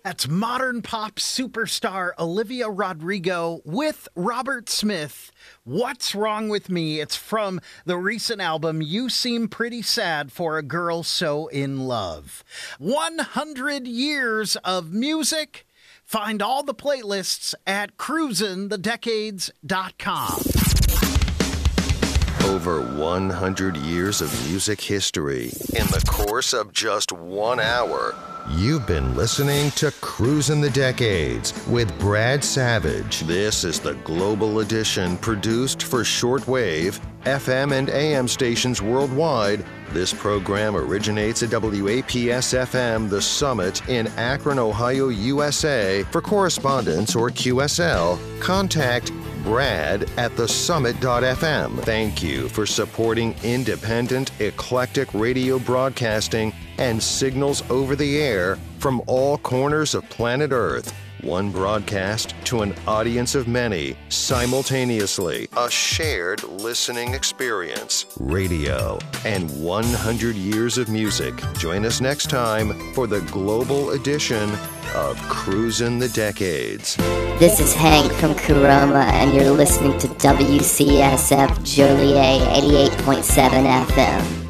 That's modern pop superstar Olivia Rodrigo with Robert Smith. What's Wrong with Me? It's from the recent album You Seem Pretty Sad for a Girl So in Love. 100 years of music. Find all the playlists at cruisinthedecades.com. Over 100 years of music history in the course of just 1 hour. You've been listening to Cruisin' the Decades with Brad Savage. This is the Global Edition produced for shortwave, FM and AM stations worldwide. This program originates at WAPS-FM The Summit in Akron, Ohio, USA. For correspondence or QSL, contact Brad at thesummit.fm. Thank you for supporting independent, eclectic radio broadcasting and signals over the air from all corners of planet Earth. One broadcast to an audience of many, simultaneously. A shared listening experience. Radio and 100 years of music. Join us next time for the global edition of Cruisin' the Decades. This is Hank from Kuroma, and you're listening to WCSF Joliet 88.7 FM.